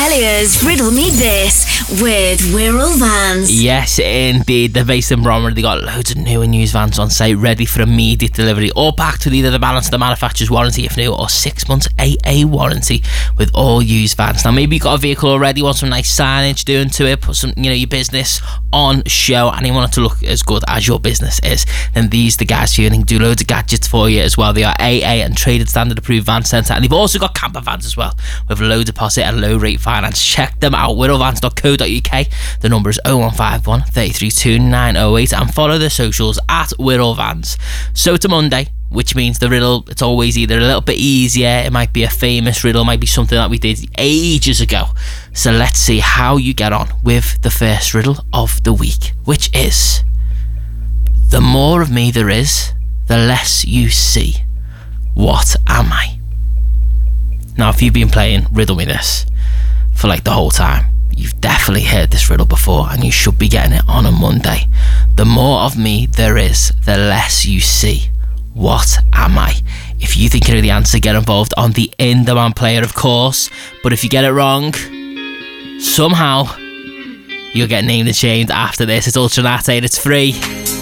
Hellier's Riddle Me This with Wirral Vans. Yes, indeed. They're based in Bromley. They got loads of new and used vans on site, ready for immediate delivery, or backed with either the balance of the manufacturer's warranty if new, or 6 months AA warranty with all used vans. Now, maybe you've got a vehicle already, want some nice signage doing to it, put some, your business on show, and you want it to look as good as your business is. Then these the guys for you, and they can do loads of gadgets for you as well. They are AA and traded standard approved van centre, and they've also got camper vans as well with low deposit and low rate finance. Check them out, wirralvans.co.uk. The number is 0151 332 908, and follow the socials at wirralvans. So it's a Monday, which means the riddle, it's always either a little bit easier, it might be a famous riddle, it might be something that we did ages ago. So let's see how you get on with the first riddle of the week, which is: the more of me there is, the less you see. What am I? Now, if you've been playing Riddle Me This for the whole time, you've definitely heard this riddle before, and you should be getting it on a Monday. The more of me there is, the less you see. What am I? If you think you know the answer, get involved on the In Demand player, of course. But if you get it wrong, somehow you'll get named and shamed after this. It's Ultranate and it's free.